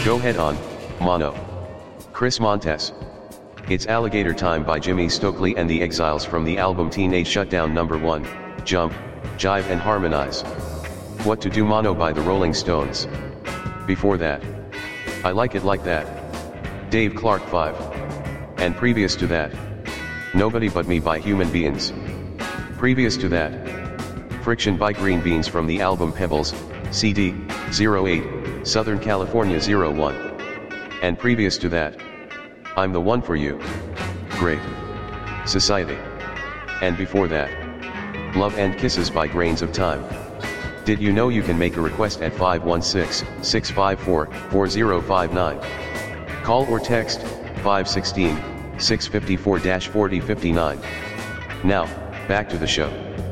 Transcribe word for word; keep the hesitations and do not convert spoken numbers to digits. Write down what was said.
Go head on, Mono. Chris Montes. It's Alligator Time by Jimmy Stokely and the Exiles from the album Teenage Shutdown number one, Jump, Jive and Harmonize. What to Do Mono by the Rolling Stones. Before that, I Like It Like That. Dave Clark five. And previous to that, Nobody But Me by Human Beings. Previous to that, Friction by Green Beans from the album Pebbles, C D, zero eight, Southern California zero one. And previous to that, I'm the One for You. Great Society. And before that, Love and Kisses by Grains of Time. Did you know you can make a request at five one six, six five four, four zero five nine? Call or text five one six, six five four, four zero five nine. Now, back to the show.